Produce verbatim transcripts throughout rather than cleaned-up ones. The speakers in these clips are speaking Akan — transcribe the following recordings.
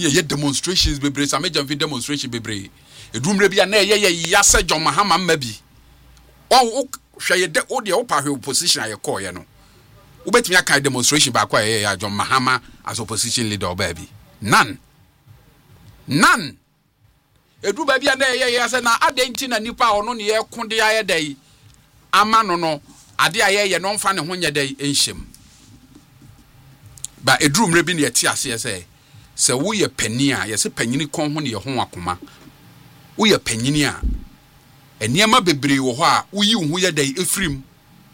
ye demonstrations bebre sa major demonstration bebre edumre bia na ye ye yase John Mahama mabi o hwe ye de o de o pa hwe opposition aye call ye no ubetimi aka demonstration ba kwa ye ya John Mahama as opposition leader obabi none none edu ba bia na ye ye say na adenti na nipa ono ne ye konde aye dai ama no no ade aye ye no mfa ne ho nye dai enhyem ba edumre bi ne yeti ase say se wo ye pani a ye se panyini kon ho ne ye ho akoma wo ye panyini a eniema bebre wo ho a wo yi wo ye dai efrim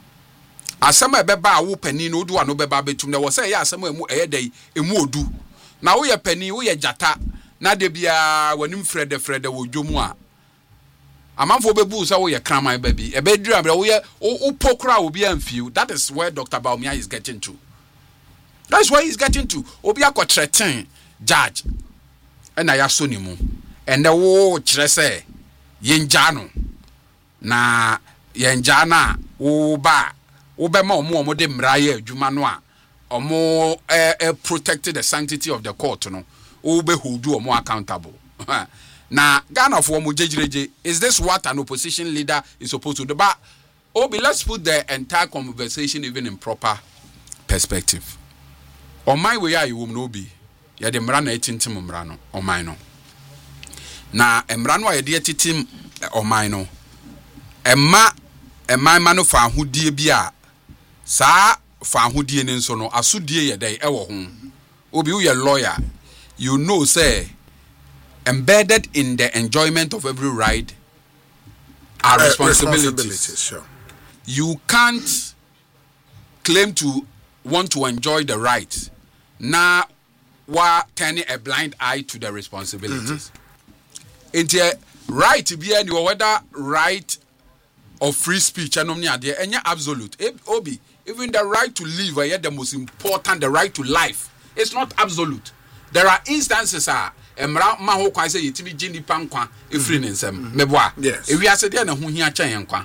asema ebeba a wo pani no do ano beba betum na wo se ye asema emu eye dai emu odu na wo ye pani wo ye jata na de bia wanim frede frede wo dwomu a amanfo bebu sa wo ye kraman ba bi ebedru abra wo ye wo pokra obi amfiu. That is where Doctor Bawumia is getting to. That's where he's getting to. Obi akotretin judge and I aso ni mu and the wo kire se yenja no na yenja na wo ba wo be ma omo omo de mra ye adwuma no a omo eh, eh, protected the sanctity of the court no wo be hold omo accountable. Now Ghana for mo jejireje, is this what an opposition leader is supposed to do? But Obi, let's put the entire conversation even in proper perspective. On my way, I will no be. Ya de mrano etintim mrano on my no. Na emrano a de titim on my no. Emma emma manu fa hudie bia. Sa fa hudie ne nso no asudie ye dai ewo ho. Obi wo ye lawyer, you know say embedded in the enjoyment of every right are uh, responsibilities. responsibilities sure. You can't claim to want to enjoy the right now while turning a blind eye to the responsibilities. Mm-hmm. Into right to be any whether right of free speech and any absolute. Obi, even the right to live are the most important. The right to life. It's not absolute. There are instances are emra ma ho kwan say yitimi gini pankwa efri ne nsem meboa ewi ase de na ho hia kyan kwa.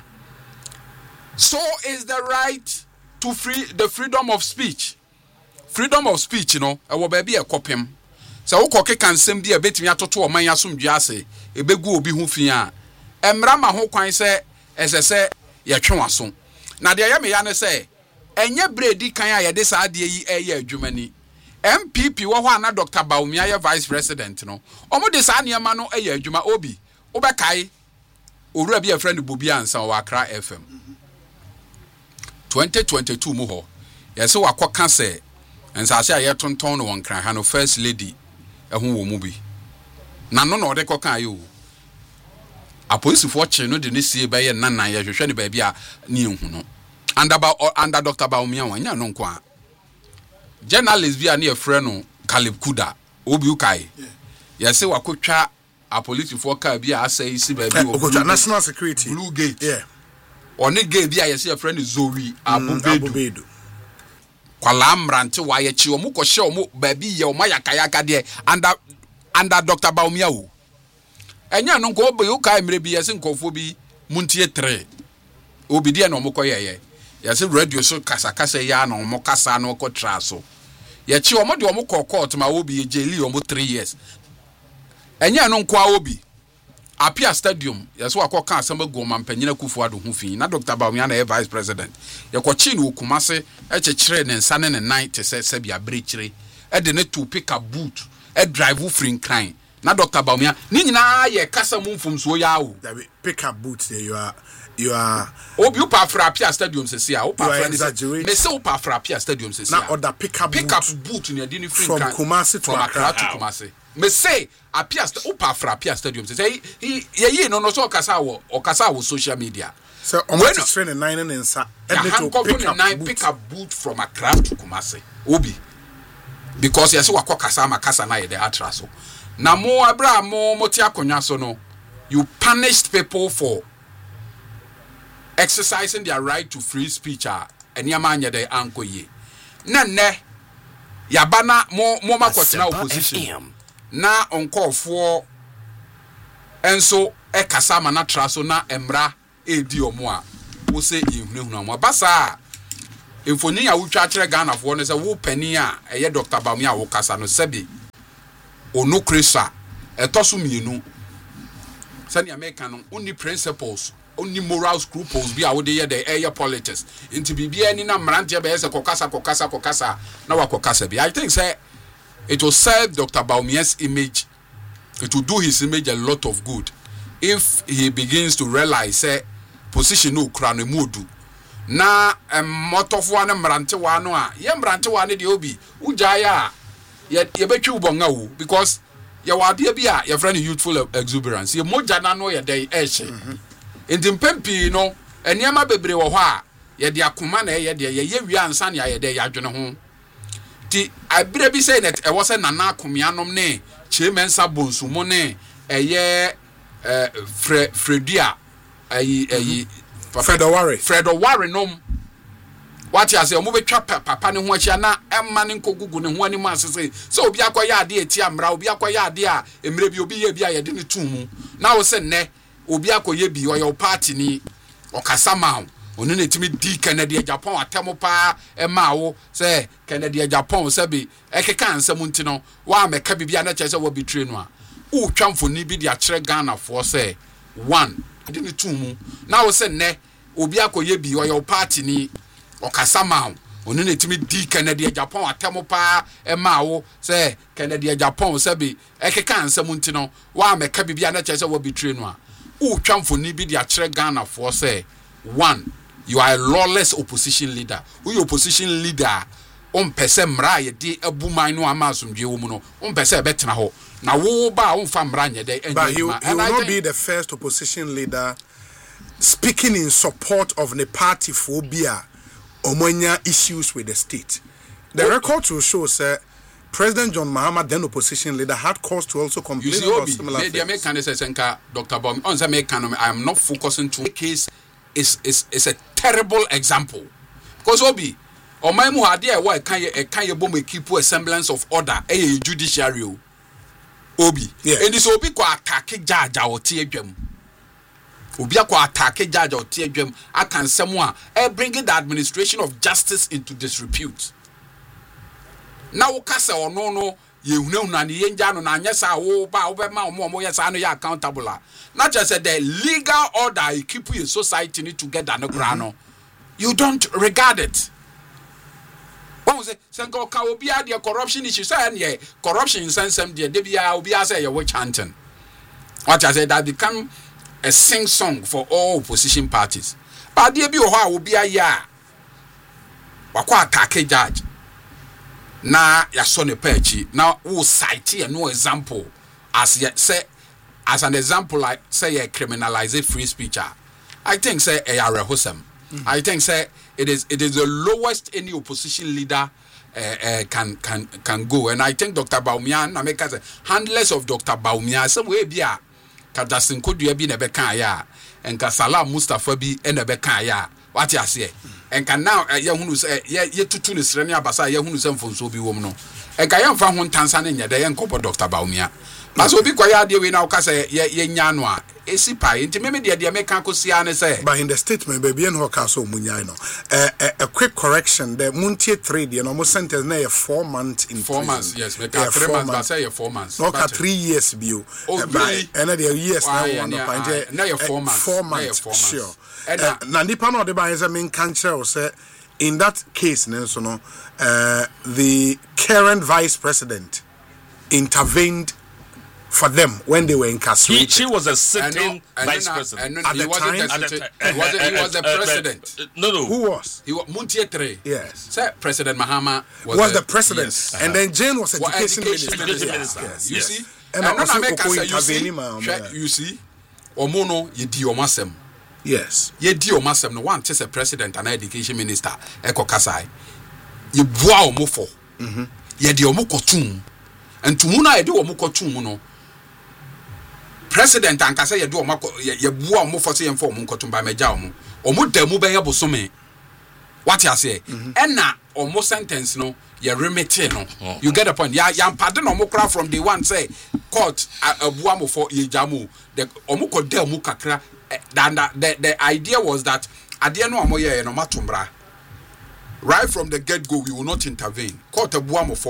So is the right to free the freedom of speech. Freedom of speech, you know, e wo ba bi e kopem. Se wo kokeka nsem bi e betimi atoto o man asomdwe ase e begu obi ho fi a emra ma ho kwan say esese ye twe waso. Na de ye me ya ne say enye bredi kan a ye de sa de yi e ye adwumani. M P P wo ho ana Doctor Bawumia ye vice president no omo de sa niema no eye adwuma Obi wo be kai owura bi a friend Bobi Ansa wa Accra F M twenty twenty-two mu ho yese wakoka se ensase aye tonton no wonkran ha no first lady ehun wo mu bi na no no de koka ayo apolice fo che no de ne sie be ye nanan ye hwehwe ne ba bia ne ehun no under under Doctor Bawumia wanya no nko a journalist bi ani e frɛ no Caleb Kuda Obi ukai yeah say wakotwa a police for car bi a say si ba bi o national security Blue Gate yeah oni gate bi a yes e frɛ no Zoe Abubedu kwala mrante wa ye chi omu ko hye omu ba bi ye omu yakayaka de under under Doctor Bawumia o enya no ko Obi ukai mre bi yes nkofo bi muntie three Obi de na omu ko yeye yes radio so kasa kasa ya na omu kasa no ko tra so ye chi omo de omo kọ court ma Obi ye jeli omo three years enya no nkwa Obi Apia Stadium yes wa kọ kan asamba go ma mpanyina kufu ado hu fi na Doctor Bawumia na vice president ye kọ chi no Kumase e chechire ne nsa ne ne nine te se se bia brechire e de ne to pick up boot e drive free crime na Doctor Bawumia ni nyina ye kasa mu mfumso ya wo pick up boot there you are you are Obi upa fra Apia Stadium se sia upa fra me se upa fra Apia Stadium se sia na order pick up pick up boot ni ade ni free from Kumasi to Accra to Kumasi me say Apia upa fra Apia Stadium se say ye ye no no so kasa wo okasa wo social media so almost it's training nine and nsa and to pick up nine pick up boot from Accra to Kumasi Obi because yes wa kasa ma kasa na ye the atraso na mo abra mo mo ti akonya so no you punished people for exercising their right to free speech ah eniama anya de anko ye na ne yabana mo mo makotena opposition na onkofo enso e kasa ma na traso na emra edi omo a wo se ehunehunu omo basa emfoni ya wutwa kire Ghana fo no se wo pani a eye Doctor Bawumia wo kasa no sebi ono kresa etoso mienu sani America no only principles only moral scruples bi a wo de ye the air politics into bibia ni na mrante be se kokasa kokasa kokasa na wakokasa bi. I think say it will serve Doctor Bawumia's image, it will do his image a lot of good if he begins to realize say position no kra no modu na motofo an mrante wa no a ye mrante wa ne de obi ujaya ye ye betwi ubonga wo because ye wade bi a ye friend youthful exuberance ye moja na no ye dey ehye enti mpempi no eniema bebre wo ho a ye de akoma na ye de ye ye wi ansa ne ye de ye adwene ho ti abire bi say net e wo say nana akomianom ne chemensa bonsumo ne eye eh fre fredia ayi ayi Fredoware Fredoware nom what you say omo betwa papa ne ho achia na emma ne nkogugu ne ho anim asese so obi akoya ade eti amra obi akoya ade a emre bi obi ye bi a ye de ne tumu na wo se ne obi akoye bi oyo party ni okasa ma onu ne timi di Kennedy Japan atemo pa emma wo se Kennedy Japan se bi ekeka ansem ntino wa meka bibia na chese wo betray no a u twamfoni bi di a kire Ghana for say one ade ne tumu na wo se ne obi akoye bi oyo party ni okasa ma onu ne timi di Kennedy Japan atemo pa emma wo se Kennedy Japan se bi ekeka ansem ntino wa meka bibia na chese wo betray no a u twamfoni bi di a kire Ghana for say one you are a lawless opposition leader. Who your opposition leader on pese mra ye di abuman no amasumdwe wo mu no on pese betena ho na wo ba on fa mra nye de enye. But he, he will not be the first opposition leader speaking in support of the party phobia omonya issues with the state. The what? Record will show say President John Mahama, then opposition leader, had cause to also complain about similar things. The American Senka Doctor Bom on the American I am not focusing to the case is is is a terrible example because obi o mai mu ade e wa kan ye e kan ye bom keep a semblance of order e judiciary obi and this obi ko attack judge a wote adwam obi ko attack judge a wote adwam akan semu a e bringing the administration of justice into disrepute na wo kasa ono no ye hunahuna ne ye nja no na anya sa wo ba wo be ma omo omo ye sa no ye accountable not just say the legal order you keep your society need together no grano you don't regard it won say senko ka obi a de corruption issue say na corruption sensem de de bia obi a say ye witch hunting what I say that become a sing song for all opposition parties but there be o ho a obi a ya wakwa attack judge na ya so ne pechi na wo cite no example as ye say as an example like say a criminalize free speech. I think say a rehosem. Mm-hmm. I think say it is it is the lowest any opposition leader uh, uh, can can can go, and I think Doctor Bawumia na make say handlers of Doctor Bawumia some way bia Kadasin Kodua bi na beka ya and Kasala Mustafa bi e na beka ya what you say and can now uh, ye hunu say ye ye tutu ne srene abasa ye hunu say mfonso bi wom no and ka ye mfa ho ntansa ne nya de ye nkopo Doctor Bawumia mas obi kwaya de we na ka say ye ye nya no a esi pai nti meme de de meka kosia ne say but in the statement baby en ho ka so munya no uh, a, a quick correction the muntie three de no mo sentence na ye four months in four prison. months yes make yeah, three months but say four months no ka three years bio oh, uh, really? And the years now one no pa na ye four months four months four months sure uh, na nipa no de ba say men kan kire say in that case so no uh, the current vice president intervened for them when they were incarcerated. He, she was a sitting and no, and vice then, president. And, and at the time, at the time he was he was the president. Uh, uh, uh, no, no. Who was? He was Muntie three. Yes. Sir, President Mahama was, was the, the president, yes. and then Jane was well, education, education minister. minister. Yes. You Yes. see, and, and also America say, you see, intervening, you see, Omono yedi omasem. Yes. Yedi omasem no one is a president and education minister. Eko kasai. Ye bua omo for. Mhm. Yedi omo kotum. And tumuna yedi omo kotum no. President and kasa ye do omo ye bua omo for say enfo omo kotum ba meja omo. Omo demu be ye bosome. What you say? And na omo sentence no ye remit no. You get the point. Ya ya pardon omo kra from the one say court abua mo for ye jamu. The omo ko de omo kakra the the idea was that ade no omo ye no matumbra. Right from the get go we will not intervene. Court abua mo for